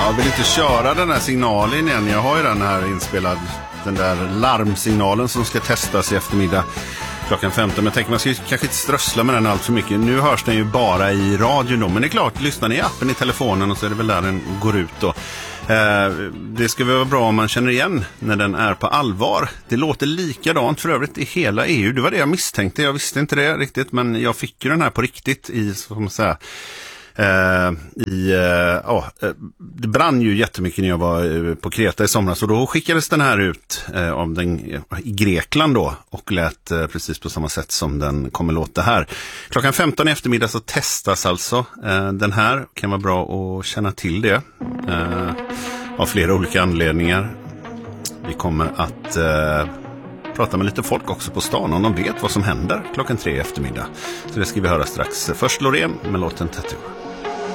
Jag vill inte köra den här signalen igen. Jag har ju den här inspelad, den där larmsignalen som ska testas i eftermiddag klockan 15. Men jag tänker man ska kanske inte strössla med den allt för mycket. Nu hörs den ju bara i radion då. Men det är klart, lyssnar ni i appen i telefonen och så är det väl där den går ut då. Det ska väl vara bra om man känner igen när den är på allvar. Det låter likadant för övrigt i hela EU. Det var det jag misstänkte. Jag visste inte det riktigt, men jag fick ju den här på riktigt i, som man säger, det brann ju jättemycket när jag var på Kreta i somras, och då skickades den här ut i Grekland då, och lät precis på samma sätt som den kommer låta här. Klockan 15 i eftermiddag så testas alltså den här. Kan vara bra att känna till det av flera olika anledningar. Vi kommer att prata med lite folk också på stan om de vet vad som händer klockan 3 i eftermiddag. Så det ska vi höra strax. Först Loreen med låten Tattoo.